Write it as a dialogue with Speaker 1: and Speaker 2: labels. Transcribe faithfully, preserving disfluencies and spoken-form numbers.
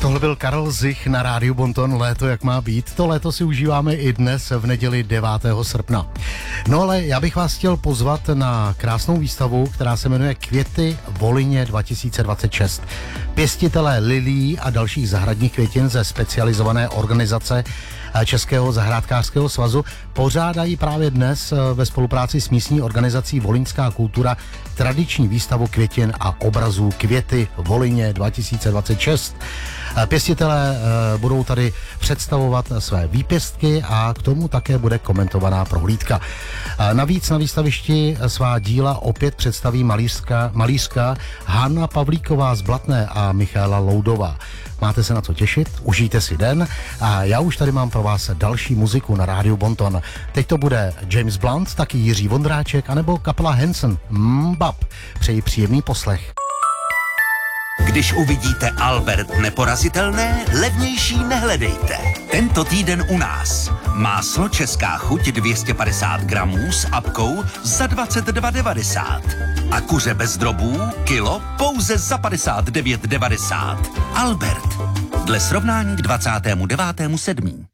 Speaker 1: Tohle byl Karel Zich na rádiu Bonton, léto jak má být. To léto si užíváme i dnes v neděli devátého srpna. No ale já bych vás chtěl pozvat na krásnou výstavu, která se jmenuje Květy Volině dva tisíce dvacet šest. Pěstitelé lilí a dalších zahradních květin ze specializované organizace Českého zahrádkářského svazu pořádají právě dnes ve spolupráci s místní organizací Voliňská kultura tradiční výstavu květin a obrazů Květy Volině dva tisíce dvacet šest. Pěstitelé budou tady představovat své výpěstky a k tomu také bude komentovaná prohlídka. Navíc na výstavišti svá díla opět představí malířka, malířka Hana Pavlíková z Blatné a Michaela Loudová. Máte se na co těšit, užijte si den a já už tady mám pro vás další muziku na rádiu Bonton. Teď to bude James Blunt, taky Jiří Vondráček anebo kapela Hanson. Mbap. Přeji příjemný poslech.
Speaker 2: Když uvidíte Albert neporazitelné, levnější nehledejte. Tento týden u nás. Máslo Česká chuť dvě stě padesát gramů s apkou za dvacet dva devadesát. A kuře bez drobů kilo pouze za padesát devět devadesát. Albert. Dle srovnání k dvacátému devátému sedmého